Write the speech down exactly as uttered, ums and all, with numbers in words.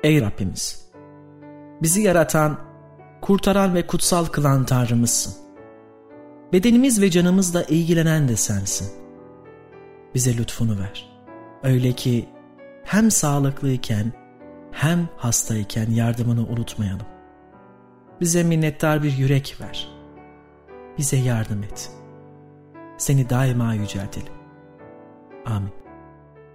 Ey Rabbimiz! Bizi yaratan, kurtaran ve kutsal kılan Tanrımızsın. Bedenimiz ve canımızla ilgilenen de sensin. Bize lütfunu ver. Öyle ki hem sağlıklıyken hem hastayken yardımını unutmayalım. Bize minnettar bir yürek ver. Bize yardım et. Seni daima yüceltelim. Amin.